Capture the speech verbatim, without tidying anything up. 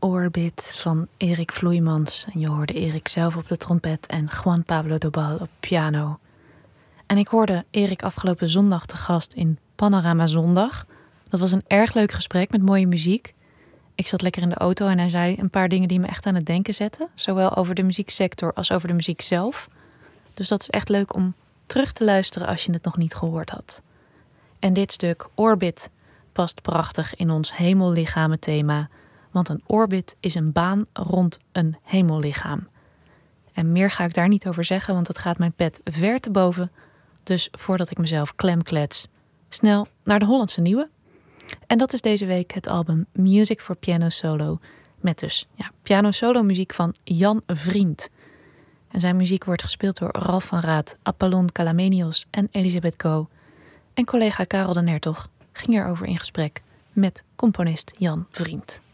Orbit van Erik Vloeimans. En je hoorde Erik zelf op de trompet en Juan Pablo Dobal op piano. En ik hoorde Erik afgelopen zondag te gast in Panorama Zondag. Dat was een erg leuk gesprek met mooie muziek. Ik zat lekker in de auto en hij zei een paar dingen die me echt aan het denken zetten. Zowel over de muzieksector als over de muziek zelf. Dus dat is echt leuk om terug te luisteren als je het nog niet gehoord had. En dit stuk, Orbit, past prachtig in ons hemellichamen thema. Want een orbit is een baan rond een hemellichaam. En meer ga ik daar niet over zeggen, want het gaat mijn pet ver te boven. Dus voordat ik mezelf klemklets, snel naar de Hollandse nieuwe. En dat is deze week het album Music for Piano Solo. Met dus ja, piano solo muziek van Jan Vriend. En zijn muziek wordt gespeeld door Ralf van Raat, Apollon Calamenios en Elisabeth Coe. En collega Karel den Hertog ging erover in gesprek met componist Jan Vriend.